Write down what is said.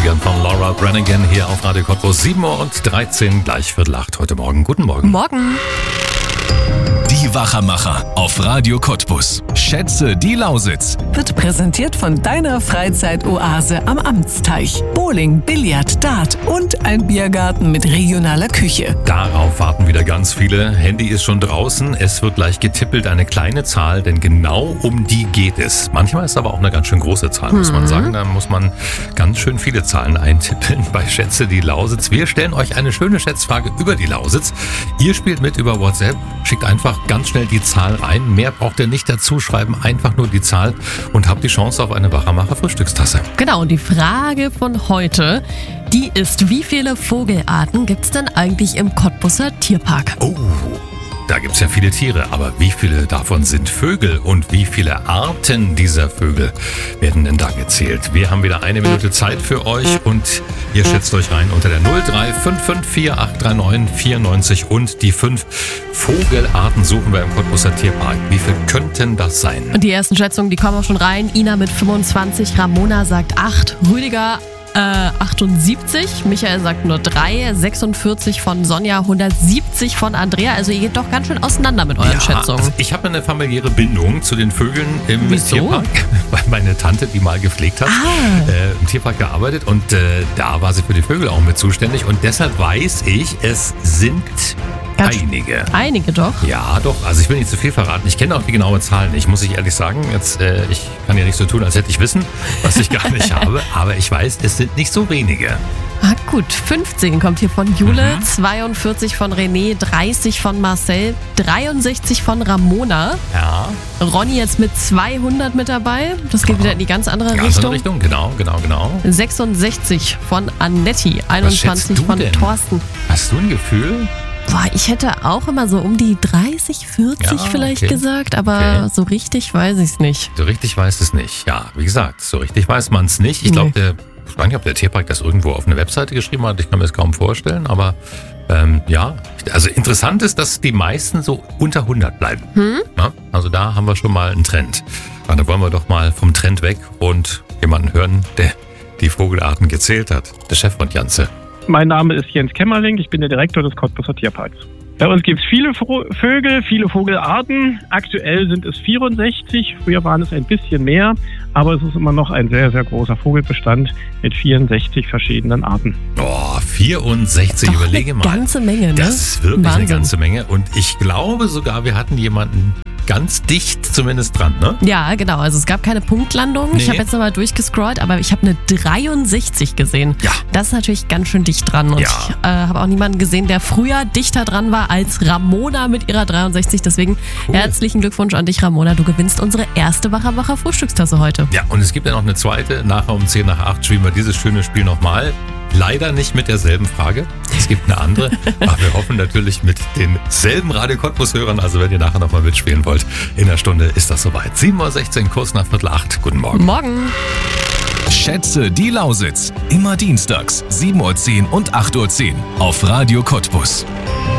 80ern von Laura Branigan hier auf Radio Cottbus. 7:13 Uhr, gleich 7:45 heute Morgen. Guten Morgen. Morgen. Die Wachermacher auf Radio Cottbus. Schätze die Lausitz. Wird präsentiert von deiner Freizeitoase am Amtsteich. Bowling, Billard, Dart und ein Biergarten mit regionaler Küche. Darauf warten wieder ganz viele. Handy ist schon draußen. Es wird gleich getippelt, eine kleine Zahl, denn genau um die geht es. Manchmal ist es aber auch eine ganz schön große Zahl, muss man sagen. Da muss man ganz schön viele Zahlen eintippeln bei Schätze die Lausitz. Wir stellen euch eine schöne Schätzfrage über die Lausitz. Ihr spielt mit über WhatsApp. Schickt einfach ganz schnell die Zahl rein. Mehr braucht ihr nicht dazu. Schreiben einfach nur die Zahl und habt die Chance auf eine Wachermacher Frühstückstasse. Genau, und die Frage von heute, die ist, wie viele Vogelarten gibt es denn eigentlich im Cottbuser Tierpark? Oh, da gibt's ja viele Tiere, aber wie viele davon sind Vögel und wie viele Arten dieser Vögel werden denn da gezählt? Wir haben wieder 1 Minute Zeit für euch und ihr schätzt euch rein unter der 0355483994 und die 5 Vogelarten suchen wir im Cottbuser Tierpark. Wie viel könnten das sein? Und die ersten Schätzungen, die kommen auch schon rein. Ina mit 25, Ramona sagt 8, Rüdiger 78, Michael sagt nur 3, 46 von Sonja, 170 von Andrea. Also ihr geht doch ganz schön auseinander mit euren Schätzungen. Also ich habe eine familiäre Bindung zu den Vögeln im Wieso? Tierpark, weil meine Tante die mal gepflegt hat, im Tierpark gearbeitet und da war sie für die Vögel auch mit zuständig und deshalb weiß ich, es sind einige. Einige doch? Ja, doch. Also ich will nicht zu viel verraten. Ich kenne auch die genaue Zahl nicht, muss ich ehrlich sagen. Jetzt, ich kann ja nicht so tun, als hätte ich Wissen, was ich gar nicht habe. Aber ich weiß, es sind nicht so wenige. Ah, gut. 15 kommt hier von Jule, 42 von René, 30 von Marcel, 63 von Ramona. Ja. Ronny jetzt mit 200 mit dabei. Das geht wieder in die ganz andere Ganz Richtung. andere Richtung, genau. 66 von Annetti, Was schätzt 21 du von denn? Thorsten. Hast du ein Gefühl? Boah, ich hätte auch immer so um die 30, 40 Ja, vielleicht okay. gesagt, aber Okay. so richtig weiß ich es nicht. So richtig weiß es nicht. Ja, wie gesagt, so richtig weiß man es nicht. Ich glaube, ich weiß nicht, ob der Tierpark das irgendwo auf eine Webseite geschrieben hat. Ich kann mir das kaum vorstellen, aber ja. Also interessant ist, dass die meisten so unter 100 bleiben. Ja, also da haben wir schon mal einen Trend. Und da wollen wir doch mal vom Trend weg und jemanden hören, der die Vogelarten gezählt hat. Der Chef von Janze. Mein Name ist Jens Kämmerling, ich bin der Direktor des Cottbuser Tierparks. Bei uns gibt es viele Vögel, viele Vogelarten. Aktuell sind es 64, früher waren es ein bisschen mehr, aber es ist immer noch ein sehr, sehr großer Vogelbestand mit 64 verschiedenen Arten. Oh, 64, Doch überlege eine mal. ganze Menge, ne? Das ist wirklich eine Wahnsinn. ganze Menge. Und ich glaube sogar, wir hatten jemanden ganz dicht zumindest dran, ne? Ja, genau. Also es gab keine Punktlandung. Nee. Ich habe jetzt nochmal durchgescrollt, aber ich habe eine 63 gesehen. Ja. Das ist natürlich ganz schön dicht dran. Und Ja. ich habe auch niemanden gesehen, der früher dichter dran war als Ramona mit ihrer 63. Deswegen herzlichen Glückwunsch an dich, Ramona. Du gewinnst unsere erste Wachermacher Frühstückstasse heute. Ja, und es gibt ja noch eine zweite. Nachher um 10 nach 8 spielen wir dieses schöne Spiel nochmal. Leider nicht mit derselben Frage. Es gibt eine andere. Aber wir hoffen natürlich mit denselben Radio Cottbus-Hörern. Also wenn ihr nachher nochmal mitspielen wollt, in der Stunde ist das soweit. 7:16 Uhr, kurz nach 7:45. Guten Morgen. Morgen. Schätze die Lausitz. Immer dienstags 7:10 und 8:10 auf Radio Cottbus.